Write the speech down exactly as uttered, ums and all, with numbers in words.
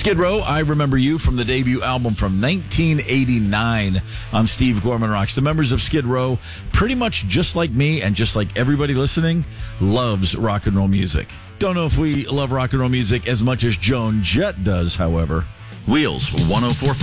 Skid Row, I Remember You, from the debut album from nineteen eighty-nine on Steve Gorman Rocks. The members of Skid Row, pretty much just like me and just like everybody listening, loves rock and roll music. Don't know if we love rock and roll music as much as Joan Jett does, however. Wheels one oh four point five.